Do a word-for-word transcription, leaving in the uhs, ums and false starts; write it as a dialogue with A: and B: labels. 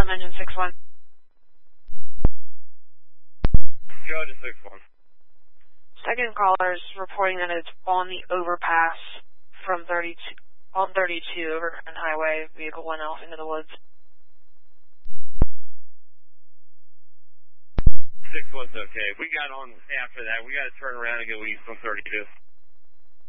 A: Climb engine six one.
B: Georgia six one.
A: Second caller is reporting that it's on the overpass from thirty-two, on thirty-two over Grand Highway. Vehicle went off into the woods.
B: six one's okay. We got on after that. We got to turn around and go east on thirty-two.